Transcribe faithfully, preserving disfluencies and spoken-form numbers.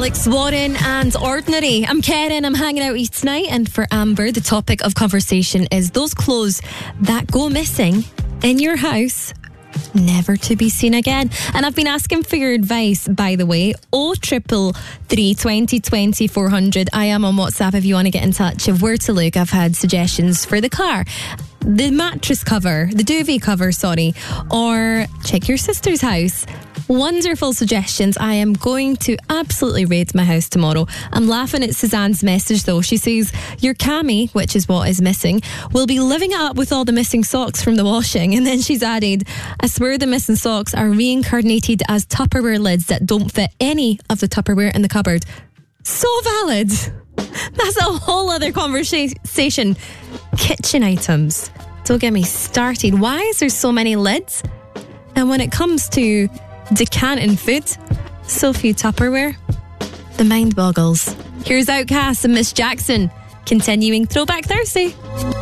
Alex Warren and Ordinary. I'm Karen, I'm hanging out with you tonight, and for Amber, the topic of conversation is those clothes that go missing in your house, never to be seen again. And I've been asking for your advice, by the way. oh triple three twenty twenty four hundred. I am on WhatsApp if you want to get in touch of where to look. I've had suggestions for the car, the mattress cover, the duvet cover, sorry, or check your sister's house. Wonderful suggestions. I am going to absolutely raid my house tomorrow. I'm laughing at Suzanne's message though. She says, your cami, which is what is missing, will be living it up with all the missing socks from the washing. And then she's added, I swear the missing socks are reincarnated as Tupperware lids that don't fit any of the Tupperware in the cupboard. So valid. That's a whole other conversation. Kitchen items. Don't get me started. Why is there so many lids? And when it comes to decanting food, so few Tupperware. The mind boggles. Here's Outcast and Miss Jackson, continuing Throwback Thursday.